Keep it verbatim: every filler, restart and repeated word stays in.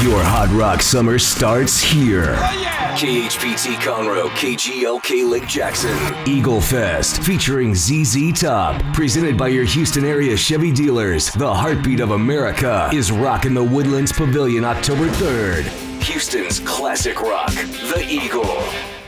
Your Hot Rock Summer starts here. Oh, yeah. K H P T Conroe, K G L K Lake Jackson. Eagle Fest featuring Z Z Top. Presented by your Houston area Chevy dealers. The heartbeat of America is rocking the Woodlands Pavilion October third. Houston's classic rock, The Eagle.